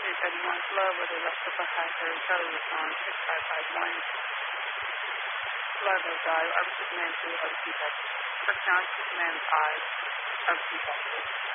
is anyone's love with a left of a high hair code on 6551. Love of God, of Superman 2 of Superman. For John Superman's eyes of Superman.